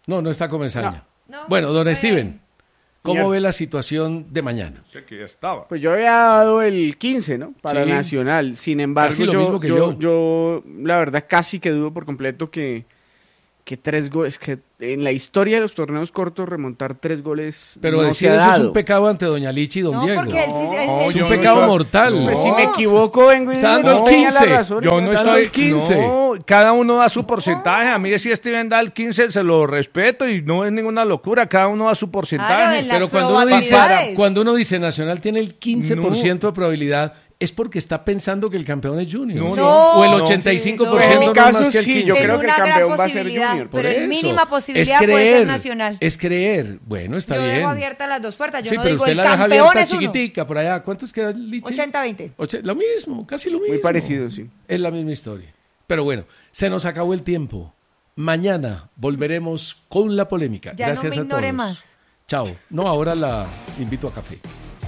No, no está Comesaña. No. No, Bueno, don muy Steven, bien. ¿cómo Señor. ve la situación de mañana? Sé que ya estaba. Pues yo había dado el quince, ¿no? Para Sí. Nacional. Sin embargo, Casi lo yo, mismo que yo, yo. yo, la verdad, casi que dudo por completo que, que tres goles, que en la historia de los torneos cortos remontar tres goles Pero no decir se ha eso es dado. un pecado ante doña Lichi y don No, Diego. porque él sí- él- No, él es sí- un yo pecado no- mortal. Pues No. si me equivoco, vengo y Está digo, dando no el tenía la quince. razón. Yo no Está dando estoy... el quince. No, cada uno da su porcentaje. A mí si Steven da el quince se lo respeto y no es ninguna locura. Cada uno da su porcentaje. Claro, en las Pero cuando uno, dice, probabilidades. cuando uno dice Nacional tiene el quince por ciento de probabilidad, es porque está pensando que el campeón es Junior. No, no. o el No, ochenta y cinco por sí, ciento no. no En mi es más caso, que el sí, quince. yo En creo que el una gran campeón va a ser posibilidad, Junior. Por pero en eso. mínima Es posibilidad puede creer, ser Nacional. Es creer. Bueno, está Yo bien. dejo abiertas las dos puertas. Yo Sí, no pero digo usted el la deja campeón abierta es uno. chiquitica por allá. ¿Cuántos queda, Lichi? ochenta veinte. Oche- Lo mismo, casi lo mismo. Muy parecido, sí. Es la misma historia. Pero bueno, se nos acabó el tiempo. Mañana volveremos con la polémica. Ya no Gracias me a ignore todos. más. Chao. No, ahora la invito a café.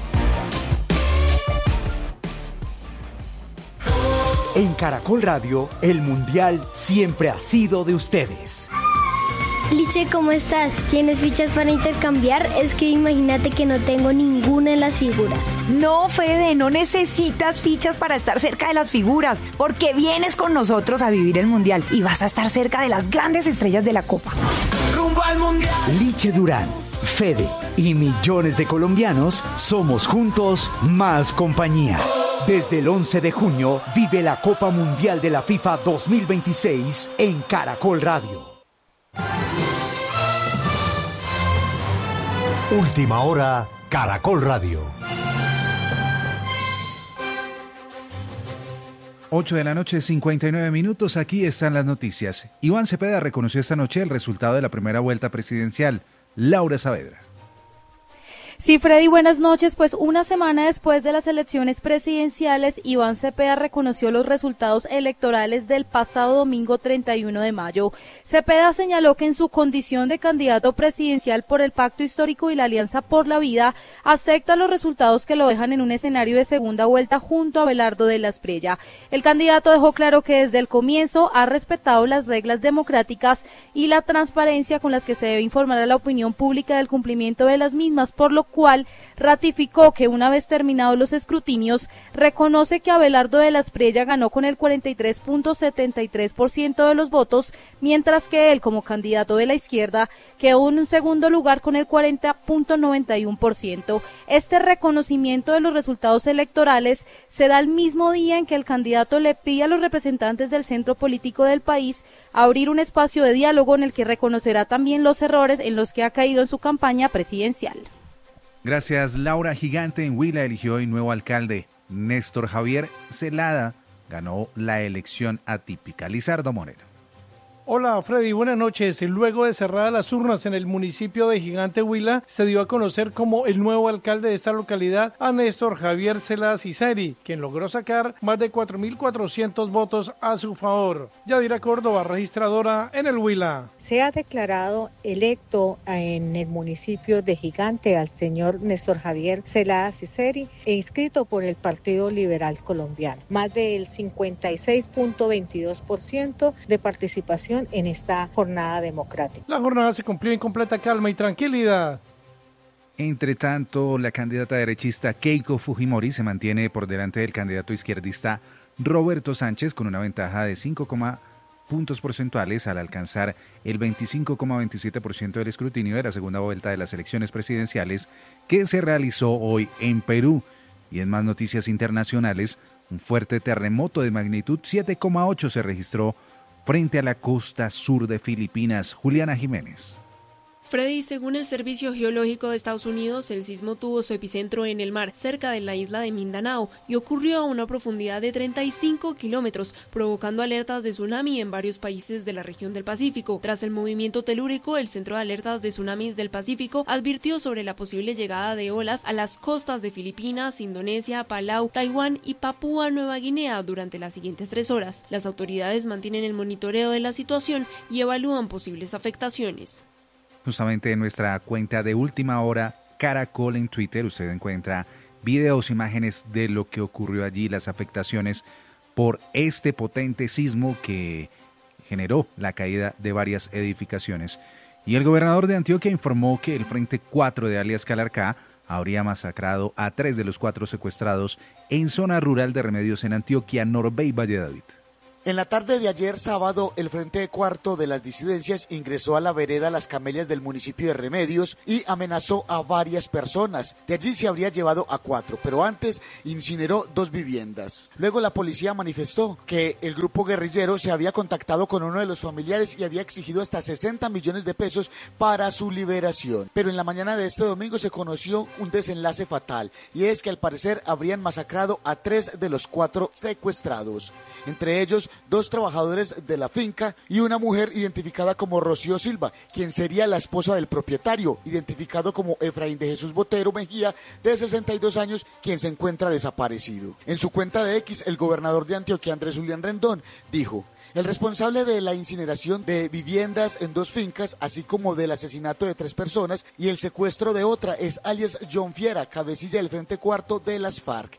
En Caracol Radio, el Mundial siempre ha sido de ustedes. Liche, ¿cómo estás? ¿Tienes fichas para intercambiar? Es que imagínate que no tengo ninguna de las figuras. No, Fede, no necesitas fichas para estar cerca de las figuras, porque vienes con nosotros a vivir el Mundial y vas a estar cerca de las grandes estrellas de la Copa. Rumbo al Mundial. Liche Durán, Fede y millones de colombianos somos juntos más compañía. Desde el once de junio vive la Copa Mundial de la FIFA dos mil veintiséis en Caracol Radio. Última hora, Caracol Radio. ocho de la noche, cincuenta y nueve minutos, aquí están las noticias. Iván Cepeda reconoció esta noche el resultado de la primera vuelta presidencial. Laura Saavedra. Sí, Freddy, buenas noches. Pues una semana después de las elecciones presidenciales, Iván Cepeda reconoció los resultados electorales del pasado domingo treinta y uno de mayo. Cepeda señaló que en su condición de candidato presidencial por el Pacto Histórico y la Alianza por la Vida, acepta los resultados que lo dejan en un escenario de segunda vuelta junto a Abelardo de la Espriella. El candidato dejó claro que desde el comienzo ha respetado las reglas democráticas y la transparencia con las que se debe informar a la opinión pública del cumplimiento de las mismas, por lo cual ratificó que una vez terminados los escrutinios, reconoce que Abelardo de la Espriella ganó con el cuarenta y tres punto setenta y tres por ciento de los votos, mientras que él, como candidato de la izquierda, quedó en un segundo lugar con el cuarenta punto noventa y uno por ciento. Este reconocimiento de los resultados electorales se da el mismo día en que el candidato le pide a los representantes del centro político del país abrir un espacio de diálogo en el que reconocerá también los errores en los que ha caído en su campaña presidencial. Gracias, Laura. Gigante en Huila eligió hoy nuevo alcalde. Néstor Javier Celada ganó la elección atípica. Lizardo Moreno. Hola Freddy, buenas noches. Luego de cerradas las urnas en el municipio de Gigante Huila, se dio a conocer como el nuevo alcalde de esta localidad a Néstor Javier Celada Ciceri, quien logró sacar más de cuatro mil cuatrocientos votos a su favor. Yadira Córdoba, registradora en el Huila. Se ha declarado electo en el municipio de Gigante al señor Néstor Javier Celada Ciceri e inscrito por el Partido Liberal Colombiano. Más del cincuenta y seis punto veintidós por ciento de participación en esta jornada democrática. La jornada se cumplió en completa calma y tranquilidad. Entre tanto, la candidata derechista Keiko Fujimori se mantiene por delante del candidato izquierdista Roberto Sánchez con una ventaja de cinco puntos porcentuales al alcanzar el veinticinco coma veintisiete por ciento del escrutinio de la segunda vuelta de las elecciones presidenciales que se realizó hoy en Perú. Y en más noticias internacionales, un fuerte terremoto de magnitud siete coma ocho se registró frente a la costa sur de Filipinas. Juliana Jiménez. Freddy, según el Servicio Geológico de Estados Unidos, el sismo tuvo su epicentro en el mar, cerca de la isla de Mindanao, y ocurrió a una profundidad de treinta y cinco kilómetros, provocando alertas de tsunami en varios países de la región del Pacífico. Tras el movimiento telúrico, el Centro de Alertas de Tsunamis del Pacífico advirtió sobre la posible llegada de olas a las costas de Filipinas, Indonesia, Palau, Taiwán y Papúa Nueva Guinea durante las siguientes tres horas. Las autoridades mantienen el monitoreo de la situación y evalúan posibles afectaciones. Justamente en nuestra cuenta de Última Hora, Caracol en Twitter, usted encuentra videos, imágenes de lo que ocurrió allí, las afectaciones por este potente sismo que generó la caída de varias edificaciones. Y el gobernador de Antioquia informó que el Frente cuatro de alias Calarcá habría masacrado a tres de los cuatro secuestrados en zona rural de Remedios en Antioquia, Norbey Valladolid. En la tarde de ayer sábado, el Frente Cuarto de las disidencias ingresó a la vereda Las Camelias del municipio de Remedios y amenazó a varias personas. De allí se habría llevado a cuatro, pero antes incineró dos viviendas. Luego la policía manifestó que el grupo guerrillero se había contactado con uno de los familiares y había exigido hasta sesenta millones de pesos para su liberación. Pero en la mañana de este domingo se conoció un desenlace fatal, y es que al parecer habrían masacrado a tres de los cuatro secuestrados. Entre ellos, dos trabajadores de la finca y una mujer identificada como Rocío Silva, quien sería la esposa del propietario, identificado como Efraín de Jesús Botero Mejía, de sesenta y dos años, quien se encuentra desaparecido. En su cuenta de X, el gobernador de Antioquia, Andrés Julián Rendón, dijo: el responsable de la incineración de viviendas en dos fincas, así como del asesinato de tres personas y el secuestro de otra, es alias John Fiera, cabecilla del Frente Cuarto de las FARC.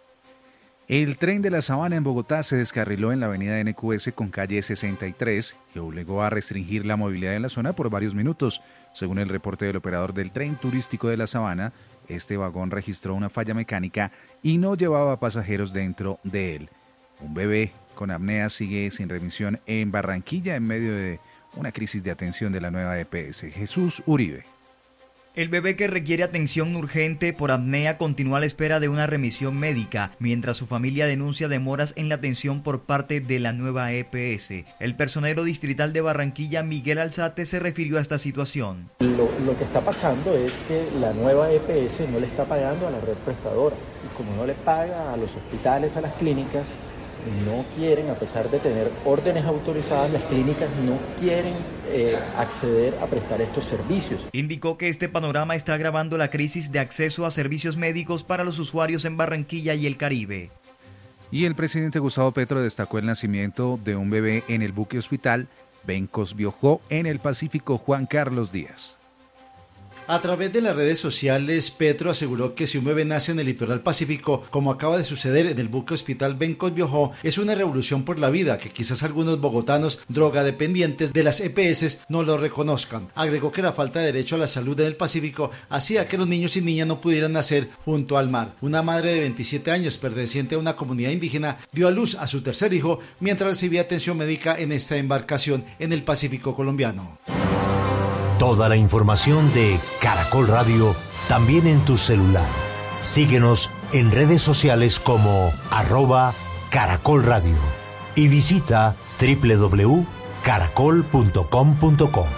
El tren de la Sabana en Bogotá se descarriló en la avenida N Q S con calle sesenta y tres y obligó a restringir la movilidad en la zona por varios minutos. Según el reporte del operador del tren turístico de la Sabana, este vagón registró una falla mecánica y no llevaba pasajeros dentro de él. Un bebé con apnea sigue sin remisión en Barranquilla en medio de una crisis de atención de la nueva E P S. Jesús Uribe. El bebé que requiere atención urgente por apnea continúa a la espera de una remisión médica, mientras su familia denuncia demoras en la atención por parte de la nueva E P S. El personero distrital de Barranquilla, Miguel Alzate, se refirió a esta situación. Lo, lo que está pasando es que la nueva E P S no le está pagando a la red prestadora, y como no le paga a los hospitales, a las clínicas, no quieren, a pesar de tener órdenes autorizadas, las clínicas no quieren eh, acceder a prestar estos servicios. Indicó que este panorama está agravando la crisis de acceso a servicios médicos para los usuarios en Barranquilla y el Caribe. Y el presidente Gustavo Petro destacó el nacimiento de un bebé en el buque hospital Bencos Biojó en el Pacífico Juan Carlos Díaz. A través de las redes sociales, Petro aseguró que si un bebé nace en el litoral pacífico, como acaba de suceder en el buque hospital Bencos Biojó, es una revolución por la vida que quizás algunos bogotanos drogadependientes de las E P S no lo reconozcan. Agregó que la falta de derecho a la salud en el Pacífico hacía que los niños y niñas no pudieran nacer junto al mar. Una madre de veintisiete años, perteneciente a una comunidad indígena, dio a luz a su tercer hijo mientras recibía atención médica en esta embarcación en el Pacífico colombiano. Toda la información de Caracol Radio también en tu celular. Síguenos en redes sociales como arroba Caracol Radio y visita doble u doble u doble u punto caracol punto com punto co.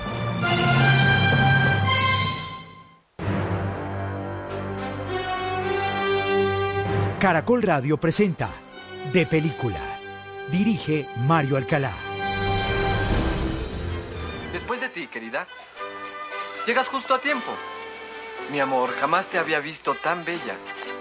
Caracol Radio presenta De Película. Dirige Mario Alcalá. Después de ti, querida. Llegas justo a tiempo. Mi amor, jamás te había visto tan bella.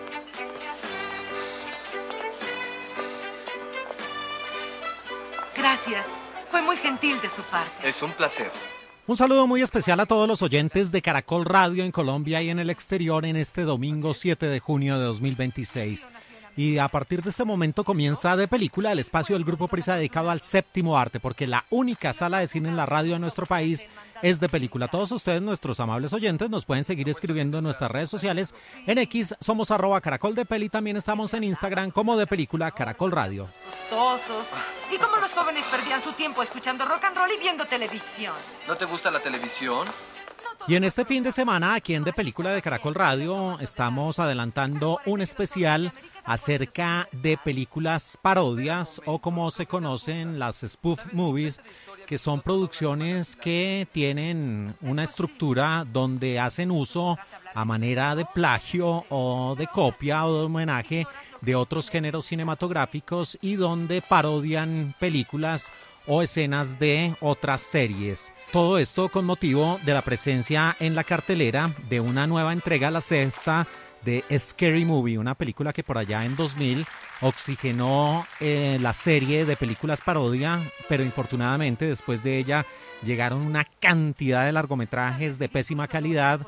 Gracias. Fue muy gentil de su parte. Es un placer. Un saludo muy especial a todos los oyentes de Caracol Radio en Colombia y en el exterior en este domingo siete de junio de dos mil veintiséis. Y a partir de este momento comienza De Película, el espacio del Grupo Prisa dedicado al séptimo arte, porque la única sala de cine en la radio de nuestro país es De Película. Todos ustedes, nuestros amables oyentes, nos pueden seguir escribiendo en nuestras redes sociales. En X somos arroba Caracol de Peli, también estamos en Instagram como De Película Caracol Radio. Gustosos. ¿Y cómo los jóvenes perdían su tiempo escuchando rock and roll y viendo televisión? ¿No te gusta la televisión? Y en este fin de semana, aquí en De Película de Caracol Radio, estamos adelantando un especial acerca de películas parodias, o como se conocen, las spoof movies, que son producciones que tienen una estructura donde hacen uso a manera de plagio o de copia o de homenaje de otros géneros cinematográficos y donde parodian películas o escenas de otras series. Todo esto con motivo de la presencia en la cartelera de una nueva entrega, la sexta, de Scary Movie, una película que por allá en dos mil oxigenó eh, la serie de películas parodia, pero infortunadamente después de ella llegaron una cantidad de largometrajes de pésima calidad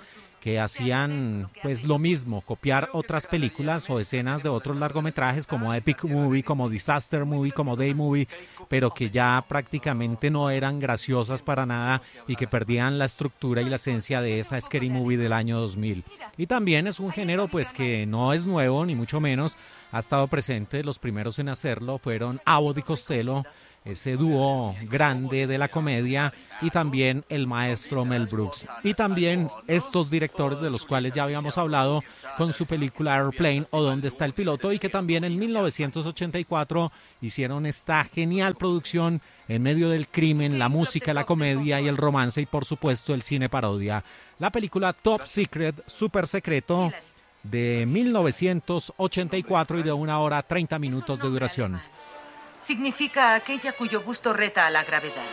que hacían pues lo mismo, copiar otras películas o escenas de otros largometrajes como Epic Movie, como Disaster Movie, como Day Movie, pero que ya prácticamente no eran graciosas para nada y que perdían la estructura y la esencia de esa Scary Movie del año dos mil. Y también es un género pues que no es nuevo, ni mucho menos, ha estado presente. Los primeros en hacerlo fueron Abbott y Costello, ese dúo grande de la comedia, y también el maestro Mel Brooks. Y también estos directores de los cuales ya habíamos hablado con su película Airplane o ¿Dónde está el piloto? Y que también en mil novecientos ochenta y cuatro hicieron esta genial producción en medio del crimen, la música, la comedia y el romance y por supuesto el cine parodia. La película Top Secret, Super Secreto, de mil novecientos ochenta y cuatro y de una hora treinta minutos de duración. Significa aquella cuyo gusto reta a la gravedad.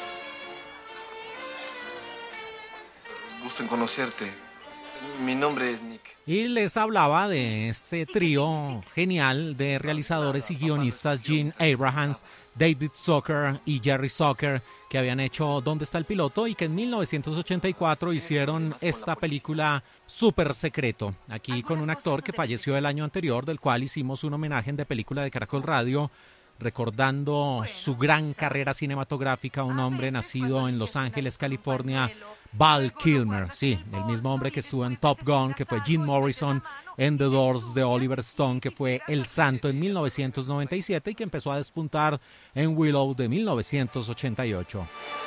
Gusto en conocerte. Mi nombre es Nick. Y les hablaba de este trío genial de realizadores y guionistas, Gene Abrahams, David Zucker y Jerry Zucker, que habían hecho ¿Dónde está el piloto? Y que en mil novecientos ochenta y cuatro hicieron esta película Super Secreto, aquí con un actor que falleció el año anterior, del cual hicimos un homenaje en De Película de Caracol Radio, recordando su gran carrera cinematográfica, un hombre nacido en Los Ángeles, California, Val Kilmer, sí, el mismo hombre que estuvo en Top Gun, que fue Jim Morrison, en The Doors de Oliver Stone, que fue El Santo en mil novecientos noventa y siete y que empezó a despuntar en Willow de mil novecientos ochenta y ocho.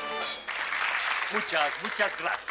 Muchas, muchas gracias.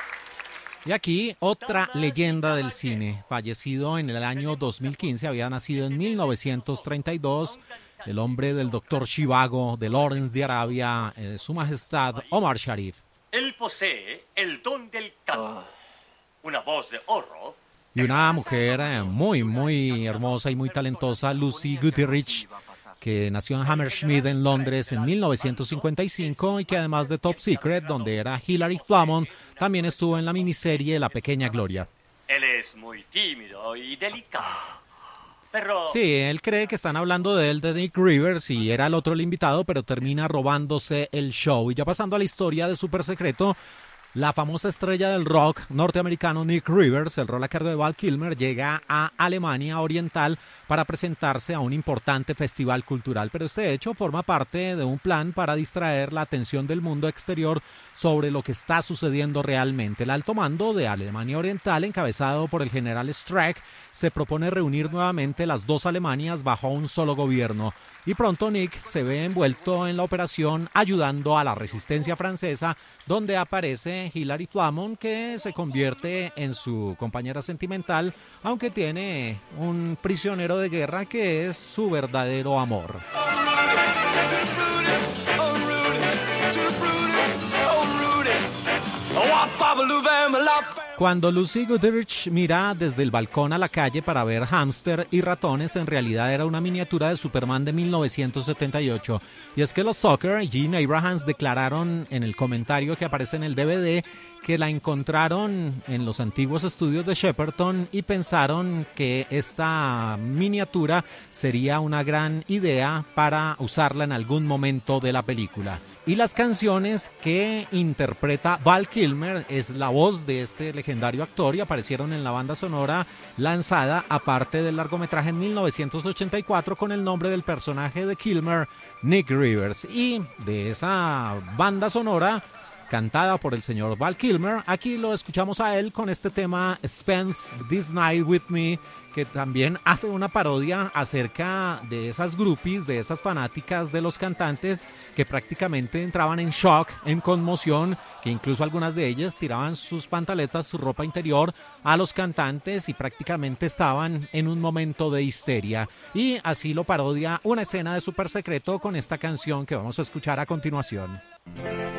Y aquí otra leyenda del cine, fallecido en el año dos mil quince, había nacido en mil novecientos treinta y dos, el hombre del doctor Zhivago, de Lawrence de Arabia, eh, su majestad Omar Sharif. Él posee el don del canto, una voz de oro. Y una mujer eh, muy, muy hermosa y muy talentosa, Lucy Goodrich, que nació en Hammersmith, en Londres, en mil novecientos cincuenta y cinco y que además de Top Secret, donde era Hilary Flamon, también estuvo en la miniserie La Pequeña Gloria. Él es muy tímido y delicado. Pero... Sí, él cree que están hablando de él, de Nick Rivers, y era el otro el invitado, pero termina robándose el show. Y ya pasando a la historia de Super Secreto, la famosa estrella del rock norteamericano Nick Rivers, el rol a cargo de Val Kilmer, llega a Alemania Oriental para presentarse a un importante festival cultural. Pero este hecho forma parte de un plan para distraer la atención del mundo exterior sobre lo que está sucediendo realmente. El alto mando de Alemania Oriental, encabezado por el general Streck, se propone reunir nuevamente las dos Alemanias bajo un solo gobierno. Y pronto Nick se ve envuelto en la operación ayudando a la resistencia francesa, donde aparece Hilary Flamon, que se convierte en su compañera sentimental, aunque tiene un prisionero de guerra que es su verdadero amor. Cuando Lucy Goodrich mira desde el balcón a la calle para ver hámster y ratones, en realidad era una miniatura de Superman de mil novecientos setenta y ocho. Y es que los Zucker y Gene Abrahams declararon en el comentario que aparece en el D V D que la encontraron en los antiguos estudios de Shepperton y pensaron que esta miniatura sería una gran idea para usarla en algún momento de la película. Y las canciones que interpreta Val Kilmer es la voz de este legendario actor y aparecieron en la banda sonora lanzada aparte del largometraje en mil novecientos ochenta y cuatro con el nombre del personaje de Kilmer, Nick Rivers. Y de esa banda sonora cantada por el señor Val Kilmer, aquí lo escuchamos a él con este tema Spend This Night With Me, que también hace una parodia acerca de esas groupies, de esas fanáticas de los cantantes que prácticamente entraban en shock, en conmoción, que incluso algunas de ellas tiraban sus pantaletas, su ropa interior a los cantantes y prácticamente estaban en un momento de histeria. Y así lo parodia una escena de Super Secreto con esta canción que vamos a escuchar a continuación.